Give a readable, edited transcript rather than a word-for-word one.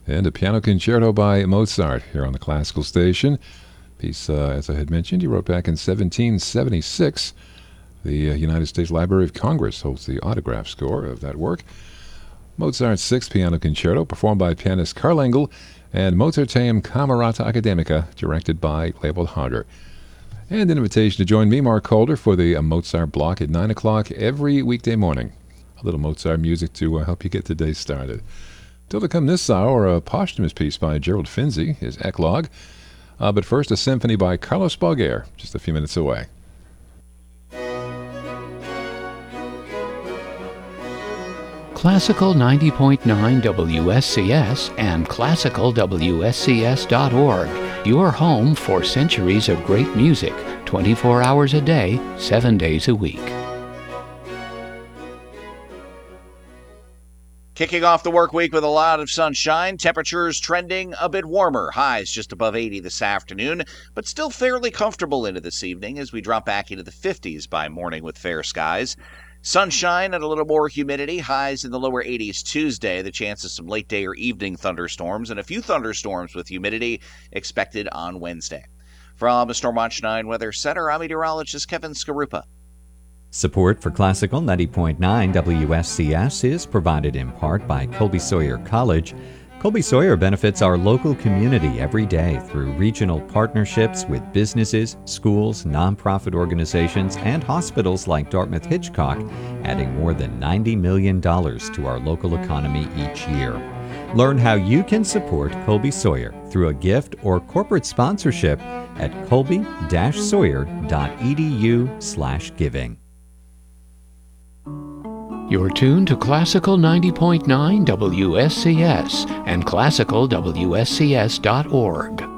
and a piano concerto by Mozart here on the Classical Station. Piece, as I had mentioned, he wrote back in 1776. The United States Library of Congress holds the autograph score of that work. Mozart's Sixth Piano Concerto, performed by pianist Carl Engel, and Mozarteum Camerata Academica, directed by Leopold Hager. And an invitation to join me, Mark Calder, for the Mozart block at 9 o'clock every weekday morning. A little Mozart music to help you get the day started. Till to come this hour, a posthumous piece by Gerald Finzi, his Eclogue. But first, a symphony by Carlos Boger, just a few minutes away. Classical 90.9 WSCS and classicalwscs.org. Your home for centuries of great music, 24 hours a day, 7 days a week. Kicking off the work week with a lot of sunshine, temperatures trending a bit warmer, highs just above 80 this afternoon, but still fairly comfortable into this evening as we drop back into the 50s by morning with fair skies. Sunshine and a little more humidity, highs in the lower 80s Tuesday, the chance of some late day or evening thunderstorms, and a few thunderstorms with humidity expected on Wednesday. From the Storm Watch 9 Weather Center, I'm meteorologist Kevin Skarupa. Support for Classical 90.9 WSCS is provided in part by Colby Sawyer College. Colby Sawyer benefits our local community every day through regional partnerships with businesses, schools, nonprofit organizations, and hospitals like Dartmouth Hitchcock, adding more than $90 million to our local economy each year. Learn how you can support Colby Sawyer through a gift or corporate sponsorship at colby-sawyer.edu/giving. You're tuned to Classical 90.9 WSCS and classicalwscs.org.